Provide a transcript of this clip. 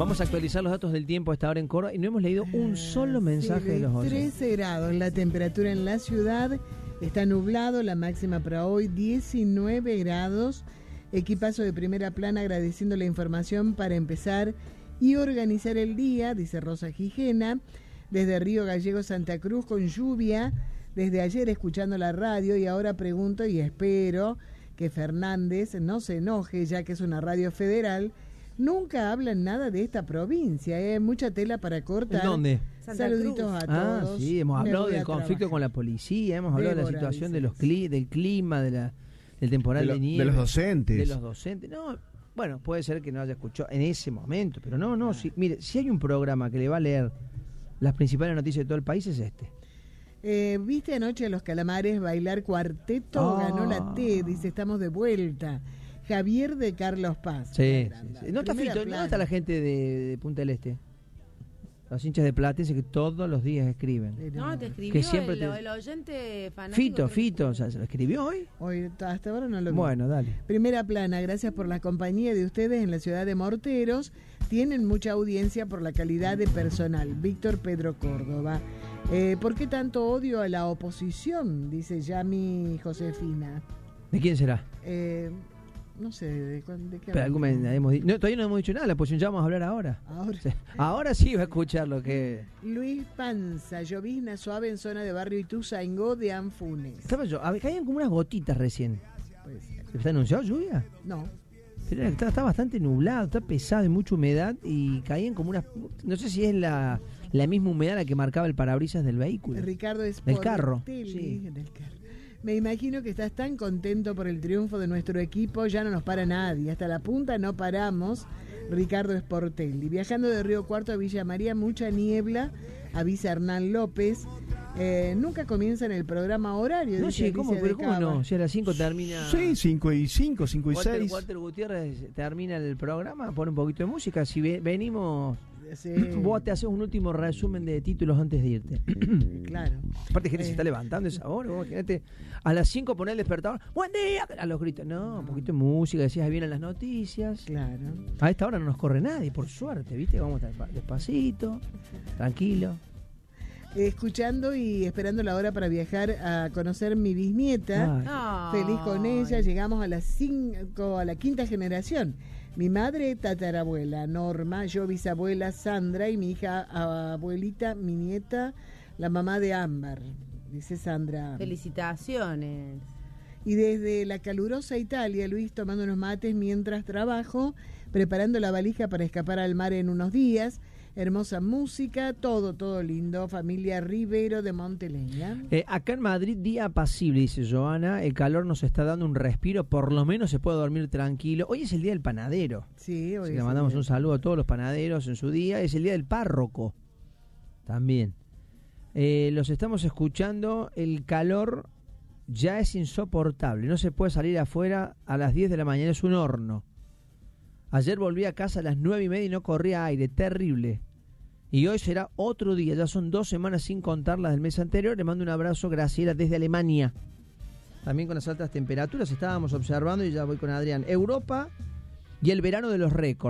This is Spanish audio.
Vamos a actualizar los datos del tiempo a esta hora en Córdoba y no hemos leído un solo mensaje de los oyentes. 13 grados la temperatura en la ciudad, está nublado, la máxima para hoy 19 grados. Equipazo de primera plana agradeciendo la información para empezar y organizar el día, dice Rosa Gijena, desde Río Gallego, Santa Cruz, con lluvia, desde ayer escuchando la radio y ahora pregunto y espero que Fernández no se enoje, ya que es una radio federal. Nunca hablan nada de esta provincia, mucha tela para cortar. ¿Dónde? Saluditos a todos. Sí, hemos hablado del conflicto con la policía, hemos hablado de la situación de los del clima, del temporal de nieve. De los docentes. De los docentes. No, bueno, puede ser que no haya escuchado en ese momento, pero no. Sí, mire, si hay un programa que le va a leer las principales noticias de todo el país es este. ¿Viste anoche a los Calamares bailar cuarteto? Ganó la T, dice, estamos de vuelta. Javier de Carlos Paz. Sí. No está Fito, ¿dónde está la gente de Punta del Este? Los hinchas de Platense que todos los días escriben. No, te escribió que siempre el oyente fanático. Fito, o sea, ¿se lo escribió hoy? Hoy, hasta ahora no lo vi. Bueno, dale. Primera plana, gracias por la compañía de ustedes en la ciudad de Morteros. Tienen mucha audiencia por la calidad de personal. Víctor Pedro Córdoba. ¿Por qué tanto odio a la oposición? Dice Yami Josefina. ¿De quién será? No sé, ¿de qué pero todavía no hemos dicho nada, la oposición ya vamos a hablar ahora. Ahora sí va a escuchar lo que... Luis Panza, llovizna suave en zona de barrio Ituzaingó de Anfunes. Caían como unas gotitas recién. Pues, ¿Está anunciado lluvia? No. Está bastante nublado, está pesado, hay mucha humedad y caían como unas... No sé si es la misma humedad la que marcaba el parabrisas del vehículo. Ricardo es del carro. Sí. Del carro. Me imagino que estás tan contento por el triunfo de nuestro equipo, ya no nos para nadie. Hasta la punta no paramos. Ricardo Sportelli. Viajando de Río Cuarto a Villa María, mucha niebla, avisa Hernán López. Nunca comienza en el programa horario. No sé, ¿cómo no? Si a las 5 termina... Sí, 5 y 5, 5 y 6. Walter Gutiérrez termina el programa, pone un poquito de música. Si venimos... Sí. Vos te haces un último resumen de títulos antes de irte. Claro. Aparte, gente se está levantando esa hora. Imagínate, a las 5 poner el despertador. ¡Buen día! A los gritos. No, un poquito de música, decías, ahí vienen las noticias. Claro. A esta hora no nos corre nadie, por suerte, ¿viste? Vamos despacito, tranquilo. Escuchando y esperando la hora para viajar a conocer mi bisnieta. Feliz con ella. Llegamos a la 5ª generación. Mi madre tatarabuela Norma, yo bisabuela Sandra y mi hija abuelita, mi nieta, la mamá de Ámbar, dice Sandra. Felicitaciones. Y desde la calurosa Italia, Luis tomando unos mates mientras trabajo, preparando la valija para escapar al mar en unos días. Hermosa música, todo lindo. Familia Rivero de Monteleña. Acá en Madrid, día apacible, dice Joana. El calor nos está dando un respiro, por lo menos se puede dormir tranquilo. Hoy es el día del panadero. Sí, hoy así le mandamos un saludo a todos los panaderos en su día. Es el día del párroco también. Los estamos escuchando. El calor ya es insoportable. No se puede salir afuera a las 10 de la mañana, es un horno. Ayer volví a casa a las 9:30 y no corría aire, terrible. Y hoy será otro día, ya son 2 semanas sin contar las del mes anterior. Le mando un abrazo, Graciela, desde Alemania. También con las altas temperaturas estábamos observando, y ya voy con Adrián, Europa y el verano de los récords.